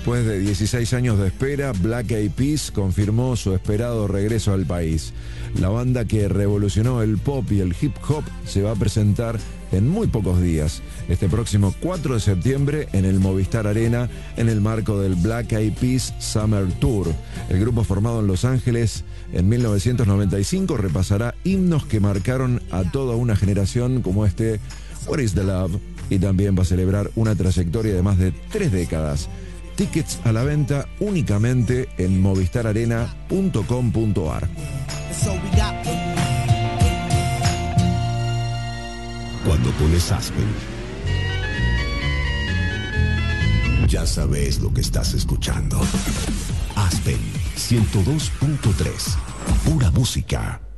Después de 16 años de espera, Black Eyed Peas confirmó su esperado regreso al país. La banda que revolucionó el pop y el hip hop se va a presentar en muy pocos días, este próximo 4 de septiembre en el Movistar Arena, en el marco del Black Eyed Peas Summer Tour. El grupo, formado en Los Ángeles en 1995, repasará himnos que marcaron a toda una generación, como este What is the Love, y también va a celebrar una trayectoria de más de 3 décadas. Tickets a la venta únicamente en movistararena.com.ar. Cuando pones Aspen, ya sabes lo que estás escuchando. Aspen 102.3, pura música.